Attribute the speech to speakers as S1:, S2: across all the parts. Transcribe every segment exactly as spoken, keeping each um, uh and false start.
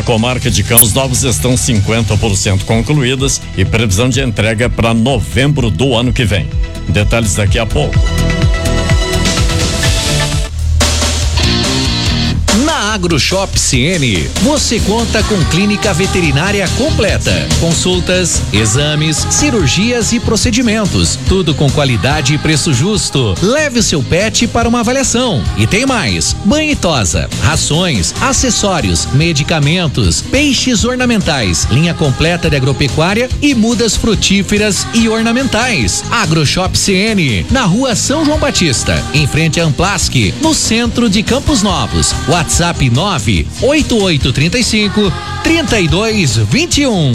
S1: comarca de Campos Novos estão cinquenta por cento concluídas e previsão de entrega para novembro do ano que vem. Detalhes daqui a pouco.
S2: Na AgroShop C N, você conta com clínica veterinária completa, consultas, exames, cirurgias e procedimentos, tudo com qualidade e preço justo. Leve o seu pet para uma avaliação. E tem mais: banho e tosa, rações, acessórios, medicamentos, peixes ornamentais, linha completa de agropecuária e mudas frutíferas e ornamentais. AgroShop C N, na rua São João Batista, em frente à Amplask, no centro de Campos Novos. WhatsApp nove oito oito três cinco, três dois dois um.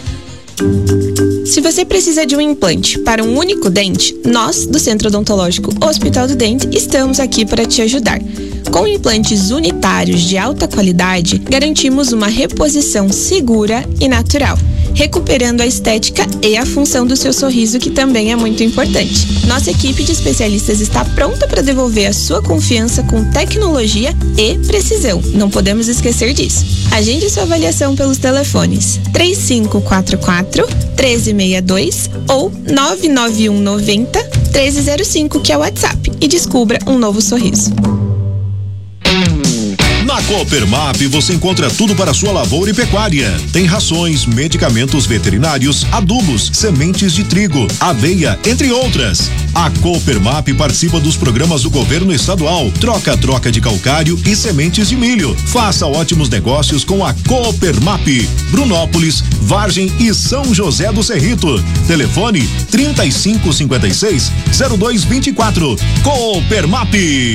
S3: Se você precisa de um implante para um único dente, nós, do Centro Odontológico Hospital do Dente, estamos aqui para te ajudar. Com implantes unitários de alta qualidade, garantimos uma reposição segura e natural, recuperando a estética e a função do seu sorriso, que também é muito importante. Nossa equipe de especialistas está pronta para devolver a sua confiança com tecnologia e precisão. Não podemos esquecer disso. Agende sua avaliação pelos telefones três cinco quatro quatro, um três seis dois ou nove nove um nove zero, um três zero cinco, que é o WhatsApp, e descubra um novo sorriso.
S4: Na Coopermap você encontra tudo para sua lavoura e pecuária. Tem rações, medicamentos veterinários, adubos, sementes de trigo, aveia, entre outras. A Coopermap participa dos programas do governo estadual, troca-troca de calcário e sementes de milho. Faça ótimos negócios com a Coopermap. Brunópolis, Vargem e São José do Cerrito. Telefone trinta e cinco cinquenta e seis, zero dois vinte e quatro. Coopermap.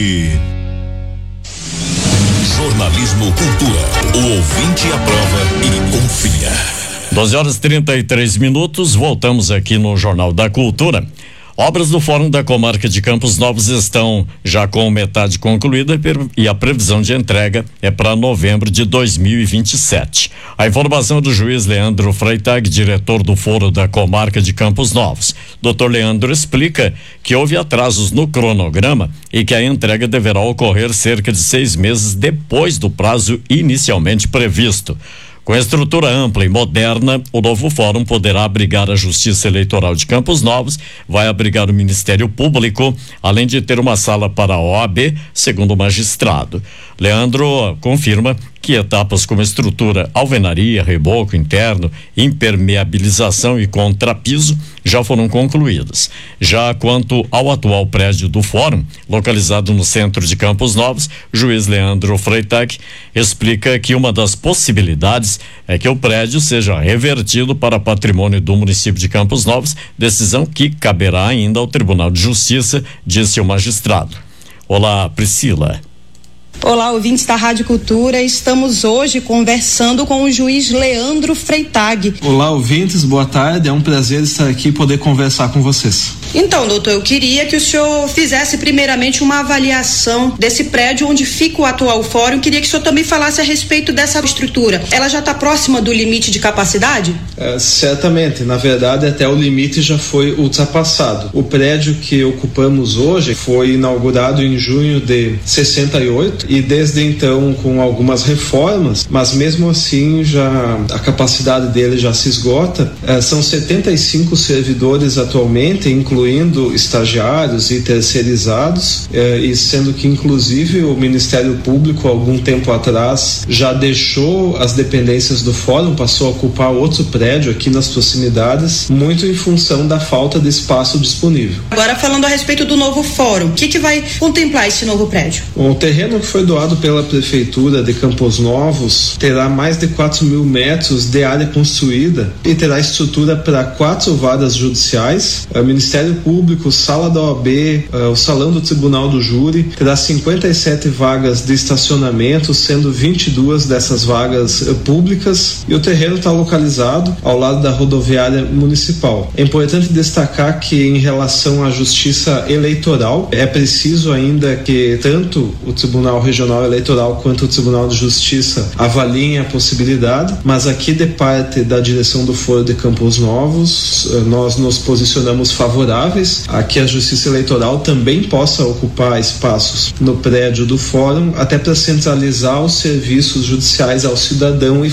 S4: Jornalismo Cultura. O ouvinte aprova e confia.
S1: doze horas e trinta e três minutos. Voltamos aqui no Jornal da Cultura. Obras do Fórum da Comarca de Campos Novos estão já com metade concluída e a previsão de entrega é para novembro de dois mil e vinte e sete. A informação é do juiz Leandro Freitag, diretor do Fórum da Comarca de Campos Novos. doutor Leandro explica que houve atrasos no cronograma e que a entrega deverá ocorrer cerca de seis meses depois do prazo inicialmente previsto. Com estrutura ampla e moderna, o novo fórum poderá abrigar a Justiça Eleitoral de Campos Novos, vai abrigar o Ministério Público, além de ter uma sala para a O A B, segundo o magistrado. Leandro confirma que etapas como estrutura, alvenaria, reboco interno, impermeabilização e contrapiso já foram concluídas. Já quanto ao atual prédio do Fórum, localizado no centro de Campos Novos, o juiz Leandro Freitag explica que uma das possibilidades é que o prédio seja revertido para patrimônio do município de Campos Novos, decisão que caberá ainda ao Tribunal de Justiça, disse o magistrado. Olá, Priscila.
S5: Olá, ouvintes da Rádio Cultura, estamos hoje conversando com o juiz Leandro Freitag.
S6: Olá, ouvintes, boa tarde, é um prazer estar aqui e poder conversar com vocês.
S5: Então, doutor, eu queria que o senhor fizesse primeiramente uma avaliação desse prédio onde fica o atual fórum. Eu queria que o senhor também falasse a respeito dessa estrutura. Ela já está próxima do limite de capacidade?
S6: É, certamente, na verdade até o limite já foi ultrapassado. O prédio que ocupamos hoje foi inaugurado em junho de sessenta e oito e desde então com algumas reformas, mas mesmo assim já a capacidade dele já se esgota. É, são setenta e cinco servidores atualmente, incluindo incluindo estagiários e terceirizados, eh, e sendo que inclusive o Ministério Público algum tempo atrás já deixou as dependências do fórum, passou a ocupar outro prédio aqui nas proximidades, muito em função da falta de espaço disponível.
S5: Agora falando a respeito do novo fórum, o que que vai contemplar esse novo prédio?
S6: Bom, o terreno que foi doado pela Prefeitura de Campos Novos terá mais de quatro mil metros de área construída e terá estrutura para quatro varas judiciais, o Ministério Público, sala da O A B, uh, o salão do Tribunal do Júri, terá cinquenta e sete vagas de estacionamento, sendo vinte e duas dessas vagas uh, públicas, e o terreno está localizado ao lado da rodoviária municipal. É importante destacar que em relação à justiça eleitoral, é preciso ainda que tanto o Tribunal Regional Eleitoral quanto o Tribunal de Justiça avaliem a possibilidade, mas aqui de parte da direção do Fórum de Campos Novos, uh, nós nos posicionamos favoráveis a que a Justiça Eleitoral também possa ocupar espaços no prédio do Fórum, até para centralizar os serviços judiciais ao cidadão e